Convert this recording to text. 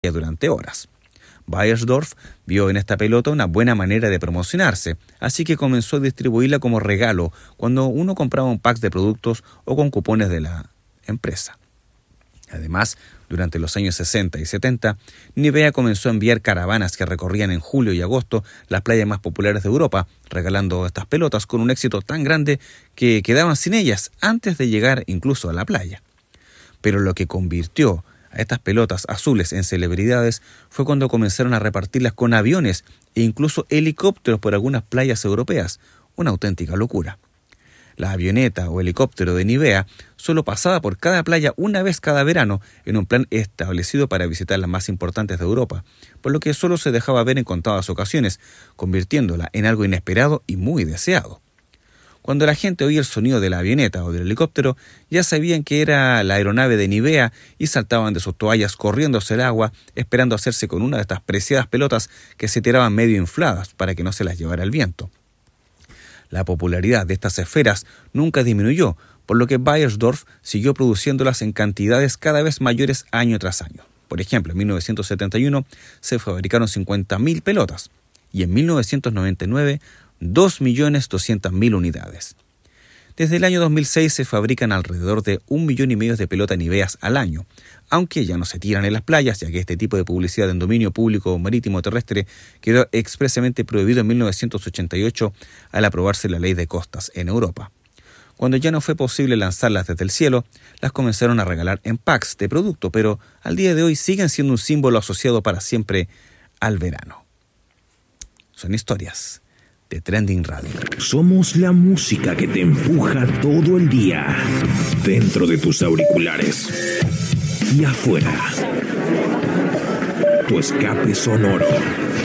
durante horas. Beiersdorf vio en esta pelota una buena manera de promocionarse, así que comenzó a distribuirla como regalo cuando uno compraba un pack de productos o con cupones de la empresa. Además, durante los años 60 y 70, Nivea comenzó a enviar caravanas que recorrían en julio y agosto las playas más populares de Europa, regalando estas pelotas con un éxito tan grande que quedaban sin ellas antes de llegar incluso a la playa. Pero lo que convirtió a estas pelotas azules en celebridades fue cuando comenzaron a repartirlas con aviones e incluso helicópteros por algunas playas europeas, una auténtica locura. La avioneta o helicóptero de Nivea solo pasaba por cada playa una vez cada verano en un plan establecido para visitar las más importantes de Europa, por lo que solo se dejaba ver en contadas ocasiones, convirtiéndola en algo inesperado y muy deseado. Cuando la gente oía el sonido de la avioneta o del helicóptero, ya sabían que era la aeronave de Nivea y saltaban de sus toallas corriendo hacia el agua, esperando hacerse con una de estas preciadas pelotas que se tiraban medio infladas para que no se las llevara el viento. La popularidad de estas esferas nunca disminuyó, por lo que Beiersdorf siguió produciéndolas en cantidades cada vez mayores año tras año. Por ejemplo, en 1971 se fabricaron 50.000 pelotas y en 1999 2.200.000 unidades. Desde el año 2006 se fabrican alrededor de 1,5 millones de pelotas Niveas al año, aunque ya no se tiran en las playas, ya que este tipo de publicidad en dominio público marítimo terrestre quedó expresamente prohibido en 1988 al aprobarse la ley de costas en Europa. Cuando ya no fue posible lanzarlas desde el cielo, las comenzaron a regalar en packs de producto, pero al día de hoy siguen siendo un símbolo asociado para siempre al verano. Son historias de Trending Radio. Somos la música que te empuja todo el día, dentro de tus auriculares y afuera. Tu escape sonoro.